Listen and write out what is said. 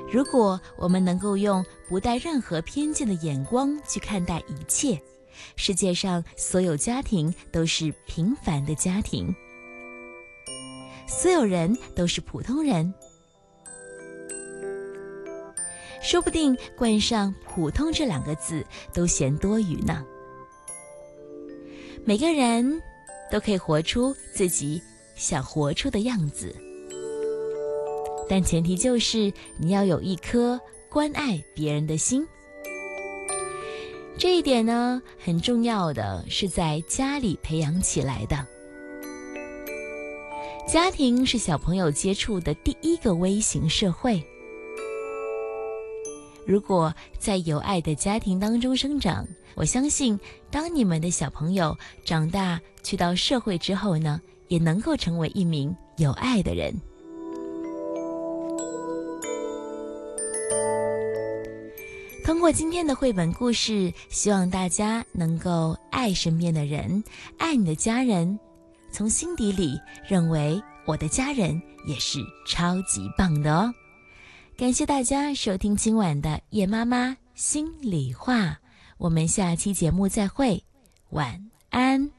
如果我们能够用不带任何偏见的眼光去看待一切，世界上所有家庭都是平凡的家庭，所有人都是普通人。说不定冠上普通这2个字都嫌多余呢。每个人都可以活出自己想活出的样子，但前提就是你要有一颗关爱别人的心。这一点呢，很重要的是在家里培养起来的。家庭是小朋友接触的第一个微型社会。如果在有爱的家庭当中生长，我相信当你们的小朋友长大去到社会之后呢，也能够成为一名有爱的人。通过今天的绘本故事，希望大家能够爱身边的人，爱你的家人，从心底里认为我的家人也是超级棒的哦。感谢大家收听今晚的叶妈妈心里话，我们下期节目再会，晚安。